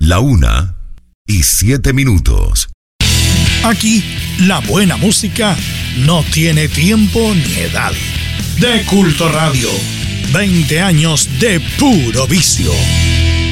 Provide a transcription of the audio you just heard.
1:07. Aquí, la buena música no tiene tiempo ni edad. De Culto Radio, 20 años de puro vicio.